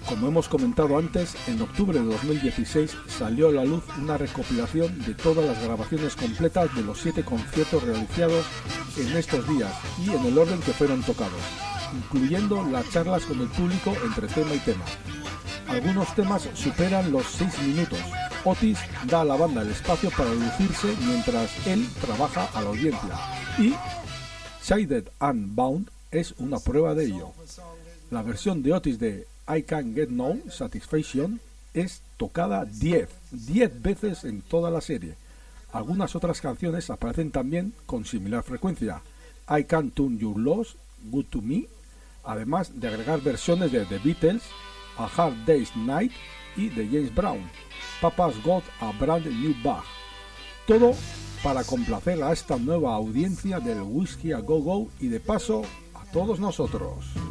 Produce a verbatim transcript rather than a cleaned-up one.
Como hemos comentado antes, en octubre de dos mil dieciséis salió a la luz una recopilación de todas las grabaciones completas de los siete conciertos realizados en estos días y en el orden que fueron tocados, incluyendo las charlas con el público entre tema y tema. Algunos temas superan los seis minutos. Otis da a la banda el espacio para lucirse mientras él trabaja a la audiencia, y Shaded and Bound es una prueba de ello. La versión de Otis de I Can't Get No Satisfaction es tocada diez veces en toda la serie. Algunas otras canciones aparecen también con similar frecuencia. I Can't Turn Your Loss, Good to Me, además de agregar versiones de The Beatles, A Hard Day's Night y de James Brown, Papa's Got a Brand New Bag. Todo para complacer a esta nueva audiencia del Whisky a Go Go y de paso a todos nosotros.